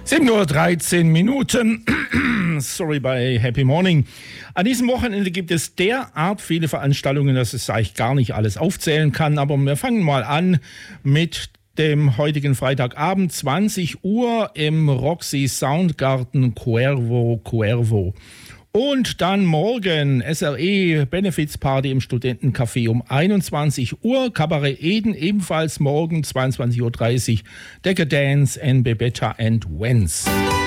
7:13 Uhr. Sorry bei Happy Morning. An diesem Wochenende gibt es derart viele Veranstaltungen, dass es eigentlich gar nicht alles aufzählen kann. Aber wir fangen mal an mit dem heutigen Freitagabend, 20 Uhr im Roxy Soundgarden Cuervo. Und dann morgen SRE Benefits Party im Studentencafé um 21 Uhr. Cabaret Eden ebenfalls morgen 22:30 Uhr. Decadence and Bebetta and Wenz.